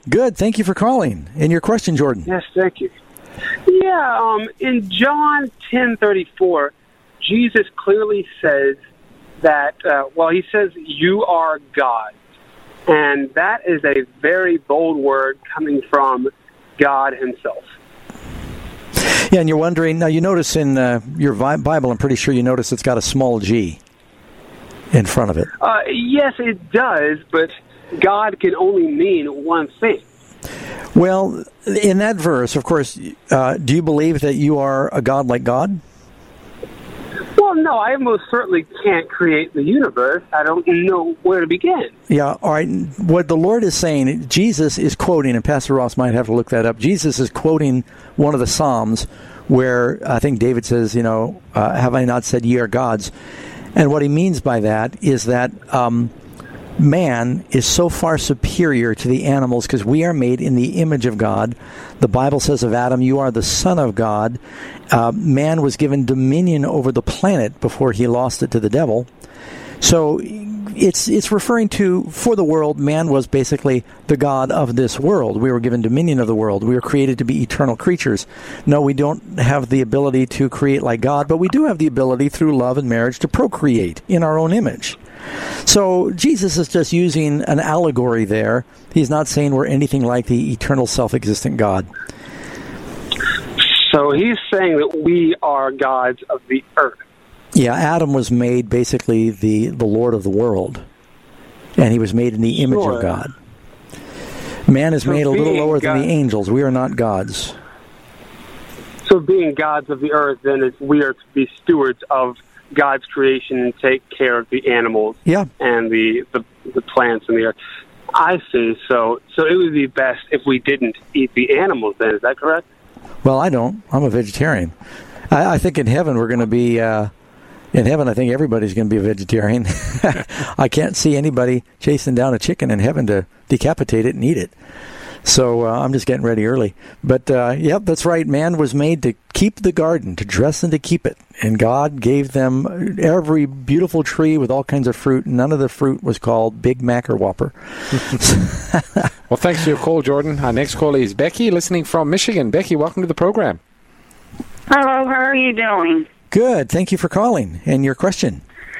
Good. Thank you for calling. And your question, Jordan? Yes, thank you. Yeah, in John 10:34, Jesus clearly says that, he says, you are God. And that is a very bold word coming from God himself. Yeah, and you're wondering, now you notice in your Bible, I'm pretty sure you notice it's got a small g in front of it. Yes, it does, but God can only mean one thing. Well, in that verse, of course, do you believe that you are a God like God? Well, no, I most certainly can't create the universe. I don't know where to begin. Yeah, all right. What the Lord is saying, Jesus is quoting, and Pastor Ross might have to look that up. Jesus is quoting one of the Psalms where I think David says, have I not said ye are gods? And what he means by that is that man is so far superior to the animals because we are made in the image of God. The Bible says of Adam, you are the son of God. Man was given dominion over the planet before he lost it to the devil. So it's referring to, for the world, man was basically the God of this world. We were given dominion of the world. We were created to be eternal creatures. No, we don't have the ability to create like God, but we do have the ability through love and marriage to procreate in our own image. So Jesus is just using an allegory there. He's not saying we're anything like the eternal self-existent God. So he's saying that we are gods of the earth. Yeah, Adam was made basically the Lord of the world, and he was made in the image of God. Man is made a little lower than the angels. We are not gods. So being gods of the earth, then we are to be stewards of God's creation and take care of the animals and the plants and the earth. I see. So it would be best if we didn't eat the animals then. Is that correct? Well, I don't. I'm a vegetarian. I think in heaven we're going to be... in heaven, I think everybody's going to be a vegetarian. I can't see anybody chasing down a chicken in heaven to decapitate it and eat it. So I'm just getting ready early. But, that's right. Man was made to keep the garden, to dress and to keep it. And God gave them every beautiful tree with all kinds of fruit. None of the fruit was called Big Mac or Whopper. Well, thanks for your call, Jordan. Our next caller is Becky, listening from Michigan. Becky, welcome to the program. Hello, how are you doing? Good. Thank you for calling. And your question?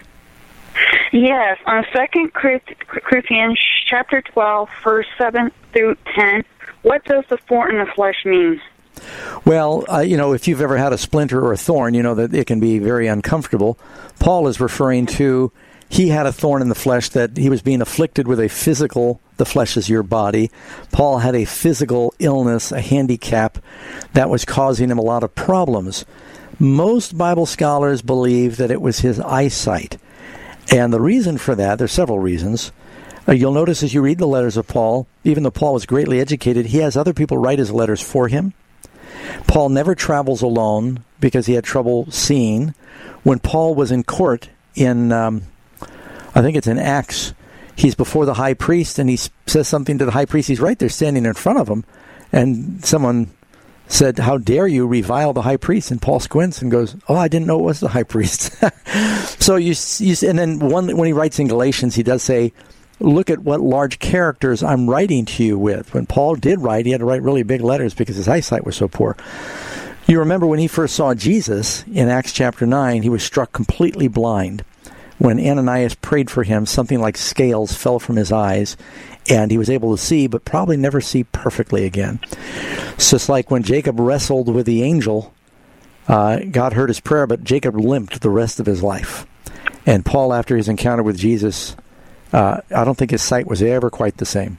Yes, on 2 Corinthians chapter 12, verse 7 through 10, what does the thorn in the flesh mean? Well, if you've ever had a splinter or a thorn, you know that it can be very uncomfortable. Paul is referring to, he had a thorn in the flesh, that he was being afflicted with a physical, the flesh is your body. Paul had a physical illness, a handicap, that was causing him a lot of problems. Most Bible scholars believe that it was his eyesight. And the reason for that, there's several reasons. You'll notice as you read the letters of Paul, even though Paul was greatly educated, he has other people write his letters for him. Paul never travels alone because he had trouble seeing. When Paul was in court in, I think it's in Acts, he's before the high priest and he says something to the high priest. He's right there standing in front of him. And someone said, "How dare you revile the high priest?" And Paul squints and goes, "Oh, I didn't know it was the high priest." So and then when he writes in Galatians, he does say, "Look at what large characters I'm writing to you with." When Paul did write, he had to write really big letters because his eyesight was so poor. You remember when he first saw Jesus in Acts chapter 9, he was struck completely blind. When Ananias prayed for him, something like scales fell from his eyes, and he was able to see, but probably never see perfectly again. It's just like when Jacob wrestled with the angel, God heard his prayer, but Jacob limped the rest of his life. And Paul, after his encounter with Jesus, I don't think his sight was ever quite the same.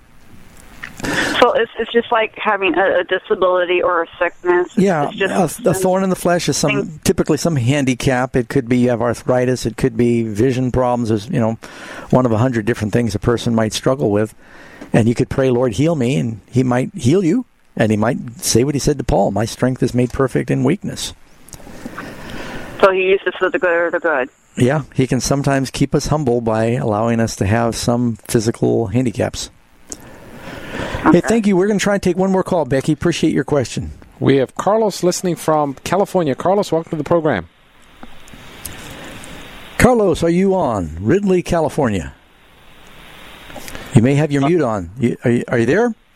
So it's just like having a disability or a sickness. Yeah, a thorn in the flesh is typically some handicap. It could be you have arthritis. It could be vision problems. There's one of 100 different things a person might struggle with. And you could pray, "Lord, heal me," and he might heal you. And he might say what he said to Paul, "My strength is made perfect in weakness." So he uses for the good or the good. Yeah, he can sometimes keep us humble by allowing us to have some physical handicaps. Okay. Hey, thank you. We're going to try and take one more call, Becky. Appreciate your question. We have Carlos listening from California. Carlos, welcome to the program. Carlos, are you on? Ridley, California. You may have your mute on. Are you there?